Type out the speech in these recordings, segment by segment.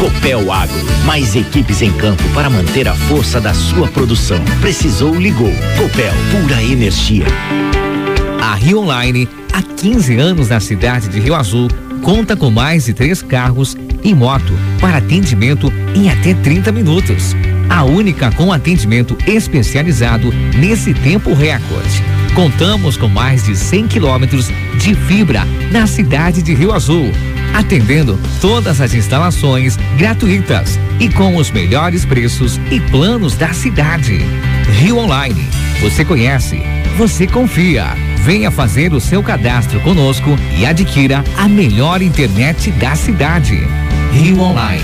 Copel Agro, mais equipes em campo para manter a força da sua produção. Precisou, ligou. Copel, pura energia. A Rio Online, há 15 anos na cidade de Rio Azul, conta com mais de 3 carros e moto para atendimento em até 30 minutos. A única com atendimento especializado nesse tempo recorde. Contamos com mais de 100 quilômetros de fibra na cidade de Rio Azul, atendendo todas as instalações gratuitas e com os melhores preços e planos da cidade. Rio Online, você conhece, você confia. Venha fazer o seu cadastro conosco e adquira a melhor internet da cidade. Rio Online.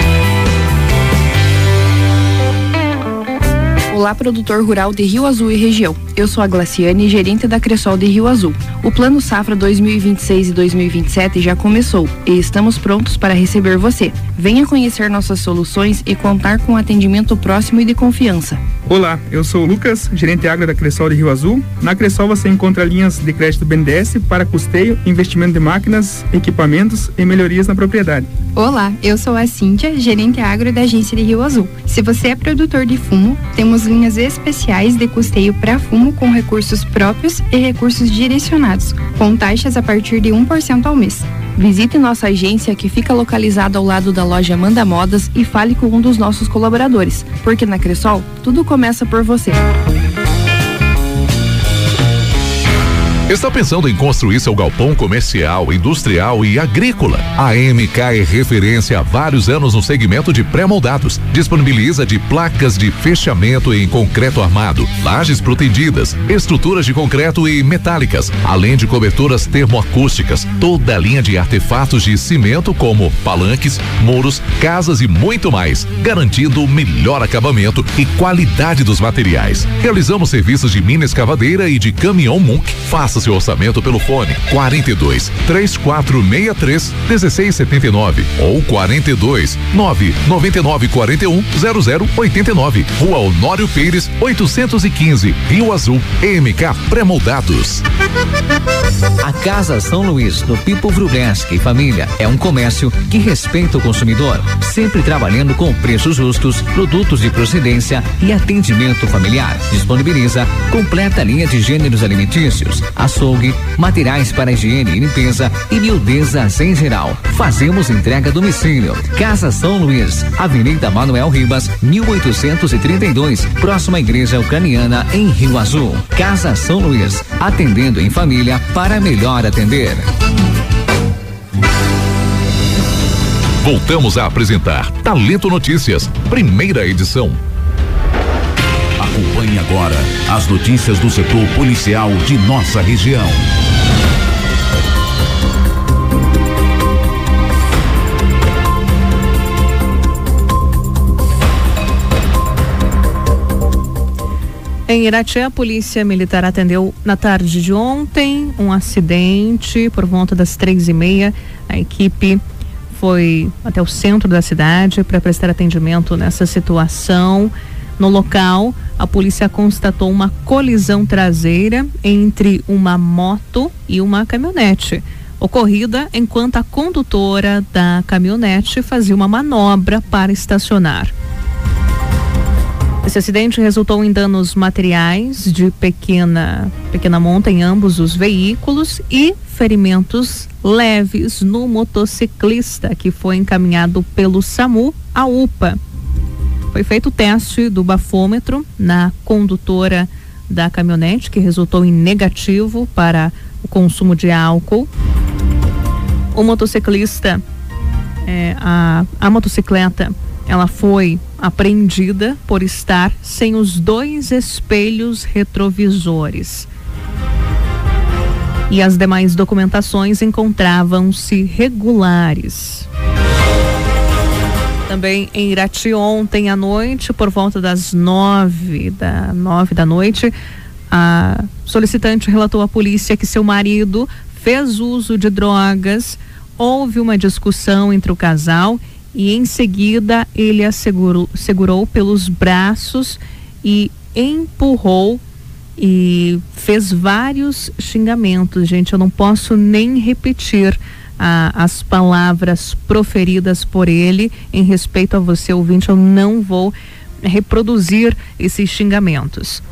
Olá, produtor rural de Rio Azul e região. Eu sou a Glaciane, gerente da Cressol de Rio Azul. O Plano Safra 2026 e 2027 já começou e estamos prontos para receber você. Venha conhecer nossas soluções e contar com atendimento próximo e de confiança. Olá, eu sou o Lucas, gerente agro da Cressol de Rio Azul. Na Cressol você encontra linhas de crédito BNDES para custeio, investimento de máquinas, equipamentos e melhorias na propriedade. Olá, eu sou a Cíntia, gerente agro da agência de Rio Azul. Se você é produtor de fumo, temos linhas especiais de custeio para fumo com recursos próprios e recursos direcionados, com taxas a partir de 1% ao mês. Visite nossa agência que fica localizada ao lado da loja Manda Modas e fale com um dos nossos colaboradores, porque na Cressol tudo começa por você. Está pensando em construir seu galpão comercial, industrial e agrícola? A MK é referência há vários anos no segmento de pré-moldados. Disponibiliza de placas de fechamento em concreto armado, lajes protendidas, estruturas de concreto e metálicas, além de coberturas termoacústicas, toda a linha de artefatos de cimento como palanques, muros, casas e muito mais, garantindo o melhor acabamento e qualidade dos materiais. Realizamos serviços de mina escavadeira e de caminhão Munk. Faça seu orçamento pelo fone 42 3463 1679 ou 42 999 41 0089. Rua Honório Pires 815, Rio Azul, MK Pré-Moldados. A Casa São Luís, do Pipo Vrubeschi e família, é um comércio que respeita o consumidor, sempre trabalhando com preços justos, produtos de procedência e atendimento familiar. Disponibiliza completa linha de gêneros alimentícios, açougue, materiais para higiene e limpeza e miudezas em geral. Fazemos entrega a domicílio. Casa São Luís, Avenida Manuel Ribas, 1832, próxima à Igreja Ucraniana, em Rio Azul. Casa São Luís, atendendo em família para melhor atender. Voltamos a apresentar Talento Notícias, primeira edição. Acompanhe agora as notícias do setor policial de nossa região. Em Irati, a polícia militar atendeu na tarde de ontem um acidente por volta das 3:30. A equipe foi até o centro da cidade para prestar atendimento nessa situação. No local, a polícia constatou uma colisão traseira entre uma moto e uma caminhonete, ocorrida enquanto a condutora da caminhonete fazia uma manobra para estacionar. Esse acidente resultou em danos materiais de pequena monta em ambos os veículos e ferimentos leves no motociclista, que foi encaminhado pelo SAMU à UPA. Foi feito o teste do bafômetro na condutora da caminhonete, que resultou em negativo para o consumo de álcool. O motociclista, a motocicleta, ela foi apreendida por estar sem os 2 espelhos retrovisores. E as demais documentações encontravam-se regulares. Também em Irati, ontem à noite, por volta das 9 da noite, a solicitante relatou à polícia que seu marido fez uso de drogas. Houve uma discussão entre o casal e em seguida ele a segurou pelos braços e empurrou e fez vários xingamentos. Gente, eu não posso nem repetir as palavras proferidas por ele. Em respeito a você, ouvinte, eu não vou reproduzir esses xingamentos.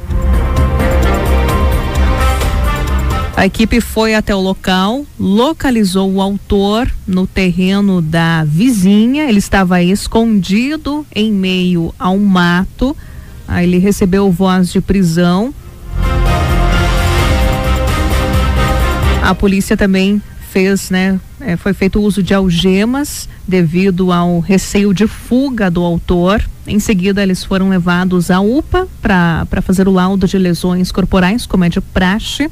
A equipe foi até o local, localizou o autor no terreno da vizinha. Ele estava escondido em meio ao mato. Aí ele recebeu voz de prisão. A polícia também foi feito uso de algemas devido ao receio de fuga do autor. Em seguida, eles foram levados à UPA para fazer o laudo de lesões corporais, como é de praxe.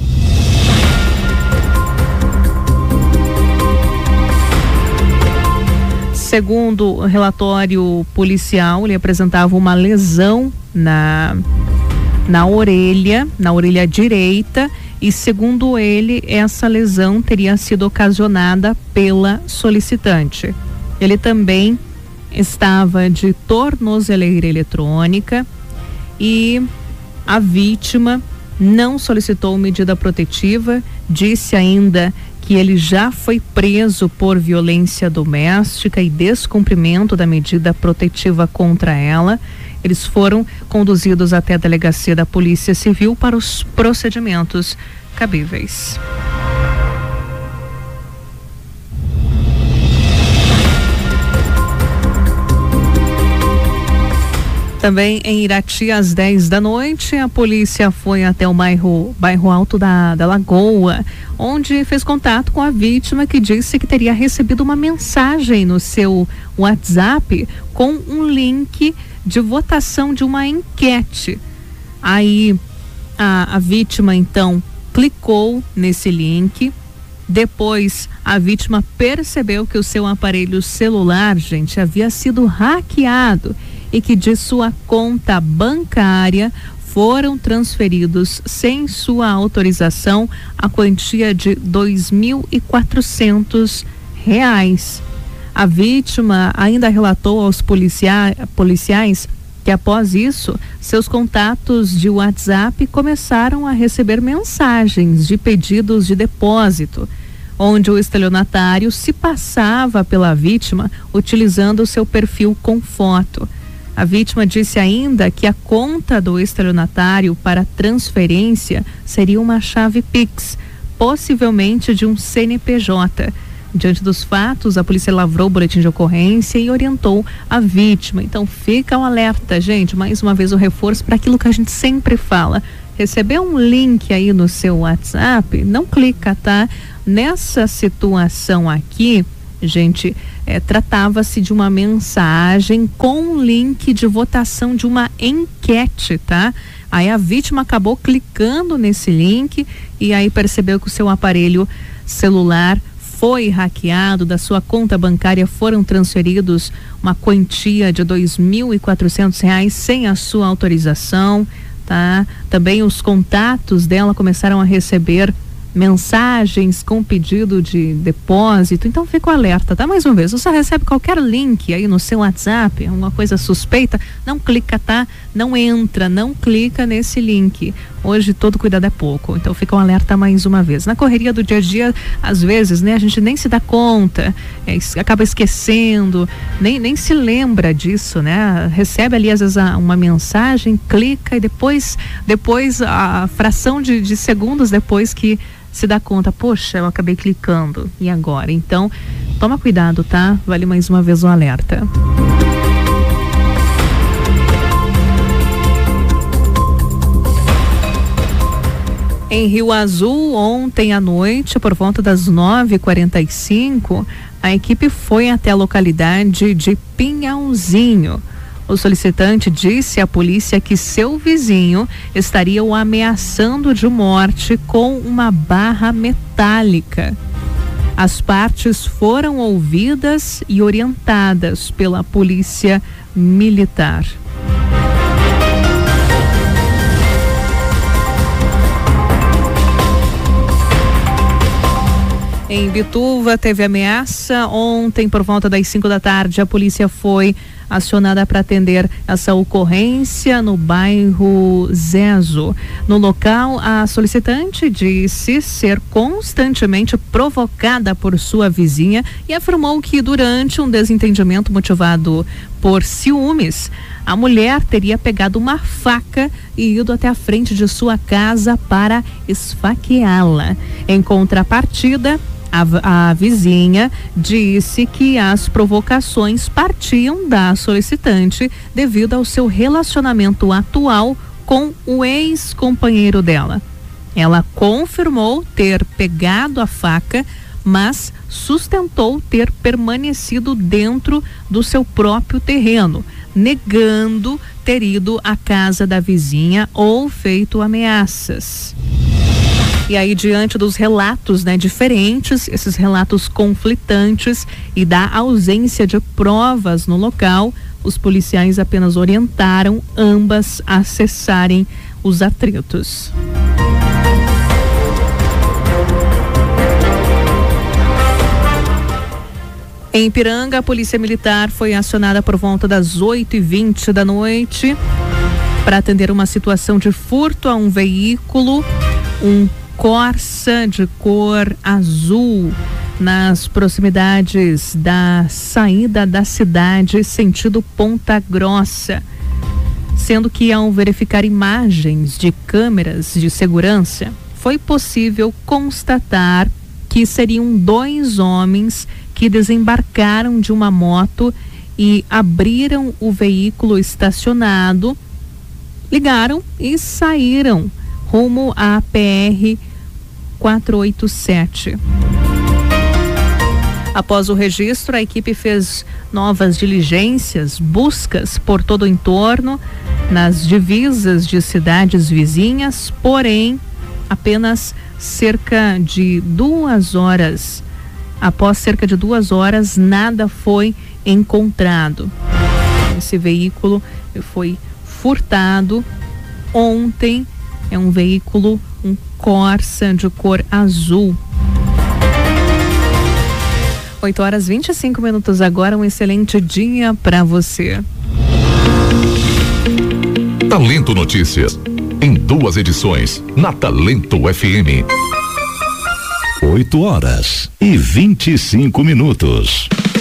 Segundo o relatório policial, ele apresentava uma lesão na orelha direita, e segundo ele, essa lesão teria sido ocasionada pela solicitante. Ele também estava de tornozeleira eletrônica e a vítima não solicitou medida protetiva, disse ainda que ele já foi preso por violência doméstica e descumprimento da medida protetiva contra ela. Eles foram conduzidos até a delegacia da Polícia Civil para os procedimentos cabíveis. Também em Irati, às 10 da noite, a polícia foi até o bairro Alto da Lagoa, onde fez contato com a vítima, que disse que teria recebido uma mensagem no seu WhatsApp com um link de votação de uma enquete. Aí a vítima então clicou nesse link. Depois a vítima percebeu que o seu aparelho celular, gente, havia sido hackeado e que de sua conta bancária foram transferidos sem sua autorização a quantia de R$ 2.400. A vítima ainda relatou aos policiais que após isso, seus contatos de WhatsApp começaram a receber mensagens de pedidos de depósito, onde o estelionatário se passava pela vítima utilizando o seu perfil com foto. A vítima disse ainda que a conta do estelionatário para transferência seria uma chave Pix, possivelmente de um CNPJ. Diante dos fatos, a polícia lavrou o boletim de ocorrência e orientou a vítima. Então fica o alerta, gente, mais uma vez o reforço para aquilo que a gente sempre fala. Receber um link aí no seu WhatsApp, não clica, tá? Nessa situação aqui, gente, tratava-se de uma mensagem com um link de votação de uma enquete, tá? Aí a vítima acabou clicando nesse link e aí percebeu que o seu aparelho celular foi hackeado, da sua conta bancária foram transferidos uma quantia de R$ 2.400 sem a sua autorização, tá? Também os contatos dela começaram a receber mensagens com pedido de depósito. Então fica o alerta, tá? Mais uma vez, você recebe qualquer link aí no seu WhatsApp, alguma coisa suspeita, não clica, tá? Não entra, não clica nesse link. Hoje todo cuidado é pouco, então fica um alerta mais uma vez. Na correria do dia a dia, às vezes, né, a gente nem se dá conta, acaba esquecendo, nem se lembra disso, né? Recebe ali às vezes uma mensagem, clica e depois a fração de segundos depois que se dá conta, poxa, eu acabei clicando, e agora? Então, toma cuidado, tá? Vale mais uma vez o alerta. Em Rio Azul, ontem à noite, por volta das 9h45, a equipe foi até a localidade de Pinhalzinho. O solicitante disse à polícia que seu vizinho estaria o ameaçando de morte com uma barra metálica. As partes foram ouvidas e orientadas pela polícia militar. Em Bituva teve ameaça. Ontem, por volta das 5 da tarde, a polícia foi acionada para atender essa ocorrência no bairro Zezo. No local, a solicitante disse ser constantemente provocada por sua vizinha e afirmou que durante um desentendimento motivado por ciúmes, a mulher teria pegado uma faca e ido até a frente de sua casa para esfaqueá-la. Em contrapartida, a vizinha disse que as provocações partiam da solicitante devido ao seu relacionamento atual com o ex-companheiro dela. Ela confirmou ter pegado a faca, mas sustentou ter permanecido dentro do seu próprio terreno, negando ter ido à casa da vizinha ou feito ameaças. E aí, diante dos relatos, diferentes, esses relatos conflitantes e da ausência de provas no local, os policiais apenas orientaram ambas a cessarem os atritos. Em Ipiranga, a Polícia Militar foi acionada por volta das 8h20 da noite para atender uma situação de furto a um veículo, um Corsa de cor azul, nas proximidades da saída da cidade, sentido Ponta Grossa. Sendo que, ao verificar imagens de câmeras de segurança, foi possível constatar que seriam 2 homens que desembarcaram de uma moto e abriram o veículo estacionado, ligaram e saíram rumo à PR 487. Após o registro, a equipe fez novas diligências, buscas por todo o entorno, nas divisas de cidades vizinhas, porém, apenas cerca de 2 horas. Após cerca de 2 horas, nada foi encontrado. Esse veículo foi furtado ontem. É um veículo, um Corsa de cor azul. 8h25 agora, um excelente dia para você. Talento Notícias, em 2 edições, na Talento FM. 8h25.